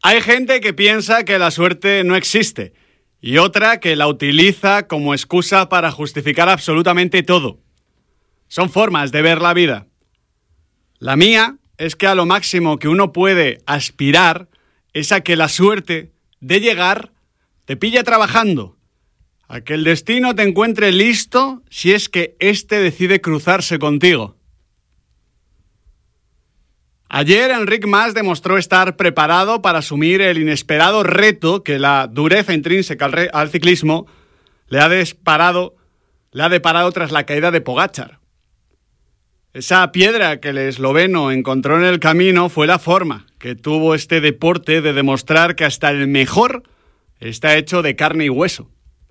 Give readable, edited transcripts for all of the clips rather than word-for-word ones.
Hay gente que piensa que la suerte no existe y otra que la utiliza como excusa para justificar absolutamente todo. Son formas de ver la vida. La mía es que a lo máximo que uno puede aspirar es a que la suerte de llegar te pille trabajando, a que el destino te encuentre listo si es que éste decide cruzarse contigo. Ayer Enric Mas demostró estar preparado para asumir el inesperado reto que la dureza intrínseca al ciclismo le ha deparado tras la caída de Pogačar. Esa piedra que el esloveno encontró en el camino fue la forma que tuvo este deporte de demostrar que hasta el mejor está hecho de carne y hueso.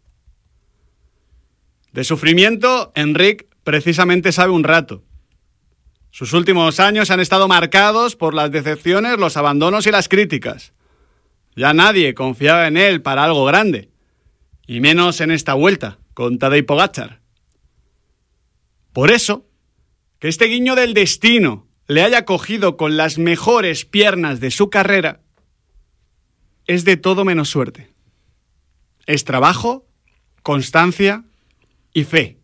De sufrimiento, Enric precisamente sabe un rato. Sus últimos años han estado marcados por las decepciones, los abandonos y las críticas. Ya nadie confiaba en él para algo grande, y menos en esta vuelta con Tadej Pogačar. Por eso, que este guiño del destino le haya cogido con las mejores piernas de su carrera es de todo menos suerte. Es trabajo, constancia y fe.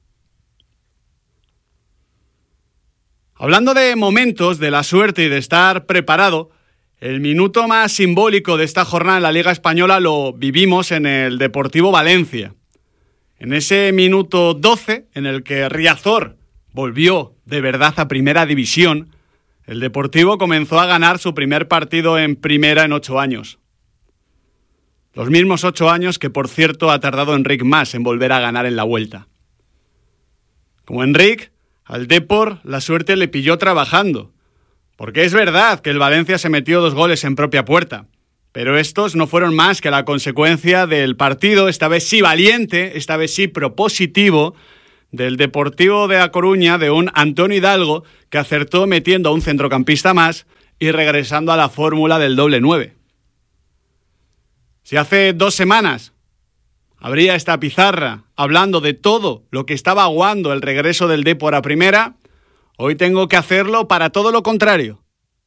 Hablando de momentos, de la suerte y de estar preparado, el minuto más simbólico de esta jornada en la Liga Española lo vivimos en el Deportivo Valencia. En ese minuto 12, en el que Riazor volvió de verdad a Primera División, el Deportivo comenzó a ganar su primer partido en Primera en 8 años. Los mismos 8 años que, por cierto, ha tardado Enric Mas en volver a ganar en la Vuelta. Como Enric, al Depor la suerte le pilló trabajando, porque es verdad que el Valencia se metió 2 goles en propia puerta, pero estos no fueron más que la consecuencia del partido, esta vez sí valiente, esta vez sí propositivo, del Deportivo de A Coruña, de un Antonio Hidalgo que acertó metiendo a un centrocampista más y regresando a la fórmula del doble 9. Si hace 2 semanas habría esta pizarra hablando de todo lo que estaba aguando el regreso del Depor a Primera, hoy tengo que hacerlo para todo lo contrario.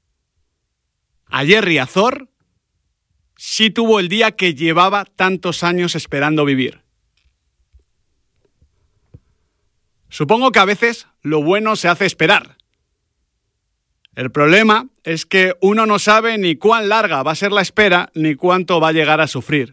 Ayer Riazor sí tuvo el día que llevaba tantos años esperando vivir. Supongo que a veces lo bueno se hace esperar. El problema es que uno no sabe ni cuán larga va a ser la espera ni cuánto va a llegar a sufrir.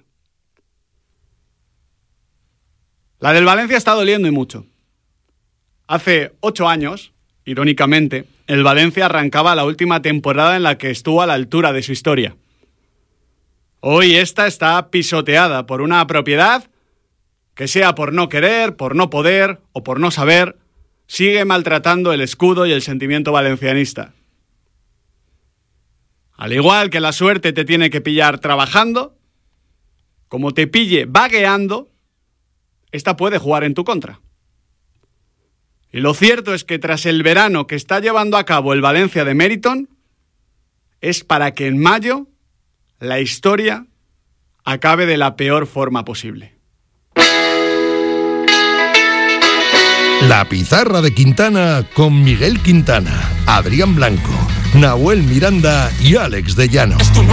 La del Valencia está doliendo y mucho. Hace 8 años, irónicamente, el Valencia arrancaba la última temporada en la que estuvo a la altura de su historia. Hoy esta está pisoteada por una propiedad que, sea por no querer, por no poder o por no saber, sigue maltratando el escudo y el sentimiento valencianista. Al igual que la suerte te tiene que pillar trabajando, como te pille vagueando, esta puede jugar en tu contra. Y lo cierto es que tras el verano que está llevando a cabo el Valencia de Meriton, es para que en mayo la historia acabe de la peor forma posible. La pizarra de Quintana con Miguel Quintana, Adrián Blanco, Nahuel Miranda y Alex de Llano.